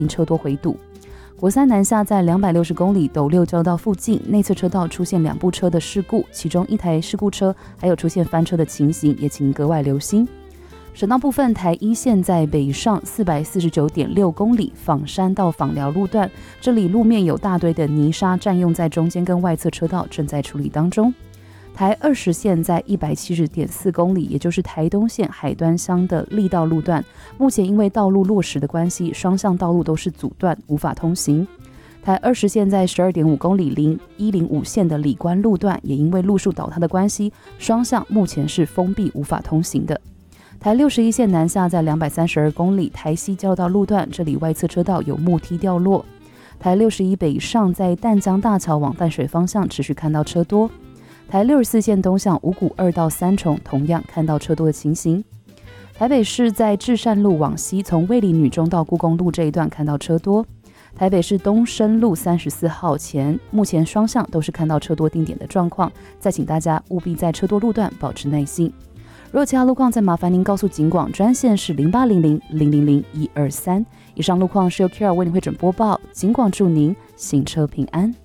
车多回堵。国三南下在260公里斗六交道附近，内侧车道出现2部车的事故，其中一台事故车还有出现翻车的情形，也请格外留心。省道部分，台一线在北上449.6公里枋山到枋寮路段，这里路面有大堆的泥沙占用在中间跟外侧车道，正在处理当中。台20线在170.4公里，也就是台东县海端乡的力道路段，目前因为道路落石的关系，双向道路都是阻断，无法通行。台20线在12.5公里105线的里关路段，也因为路树倒塌的关系，双向目前是封闭，无法通行的。台61线南下在232公里台西交流道路段，这里外侧车道有木梯掉落。台61北上在淡江大桥往淡水方向持续看到车多。台64线东向五股2到3重，同样看到车多的情形。台北市在至善路往西，从卫理女中到故宫路这一段看到车多。台北市东深路34号前，目前双向都是看到车多定点的状况，再请大家务必在车多路段保持耐心。如果其他路况，再麻烦您告诉警广专线是0800-000-123。以上路况是由 Kira 为您会诊播报，警广祝您行车平安。